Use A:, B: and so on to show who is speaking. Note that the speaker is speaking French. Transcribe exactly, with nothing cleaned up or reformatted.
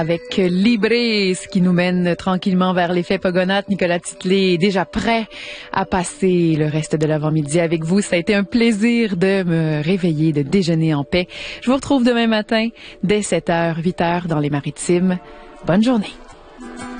A: Avec Libres qui nous mène tranquillement vers l'effet Pogonath. Nicolas Titley est déjà prêt à passer le reste de l'avant-midi avec vous. Ça a été un plaisir de me réveiller, de déjeuner en paix. Je vous retrouve demain matin dès sept heures, huit heures dans les Maritimes. Bonne journée.